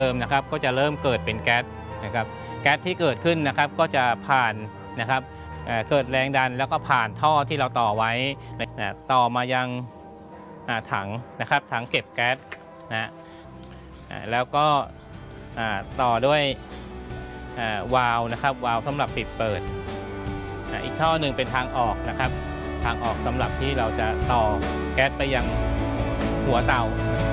เดิมนะครับก็จะเริ่มเกิดเป็นแก๊สนะครับแก๊สที่เกิดขึ้นนะครับก็จะผ่านนะครับเกิดแรงดันแล้วก็ผ่านท่อที่เราต่อไว้ต่อมายังถังนะครับถังเก็บแก๊สนะแล้วก็ต่อด้วยวาล์วนะครับวาล์วสำหรับปิดเปิดอีกท่อหนึ่งเป็นทางออกนะครับทางออกสำหรับที่เราจะต่อแก๊สไปยังหัวเตา